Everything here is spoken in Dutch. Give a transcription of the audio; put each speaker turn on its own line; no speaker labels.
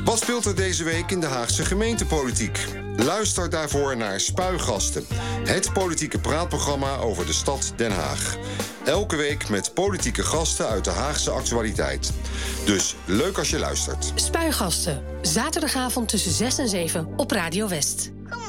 Wat speelt er deze week in de Haagse gemeentepolitiek? Luister daarvoor naar Spuigasten, het politieke praatprogramma over de stad Den Haag. Elke week met politieke gasten uit de Haagse actualiteit. Dus leuk als je luistert.
Spuigasten, zaterdagavond tussen 6 en 7 op Radio West.